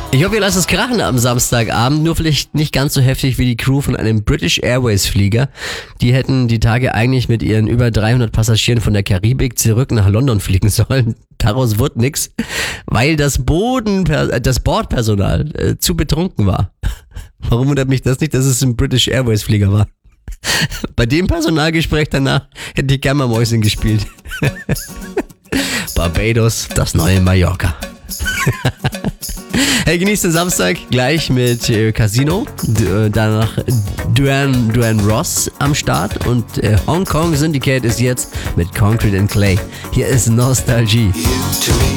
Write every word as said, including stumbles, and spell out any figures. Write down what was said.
Ich hoffe, ihr lasst es krachen am Samstagabend, nur vielleicht nicht ganz so heftig wie die Crew von einem British Airways Flieger. Die hätten die Tage eigentlich mit ihren über dreihundert Passagieren von der Karibik zurück nach London fliegen sollen. Daraus wird nix, weil das Boden, das Bordpersonal äh, zu betrunken war. Warum wundert mich das nicht, dass es ein British Airways Flieger war? Bei dem Personalgespräch danach hätte die Kammermäusin gespielt. Barbados, das neue Mallorca. Hey, genießt den Samstag gleich mit äh, Casino, D- danach Duane, Duane Ross am Start und äh, Hong Kong Syndicate ist jetzt mit Concrete and Clay. Hier ist Nostalgie. You to me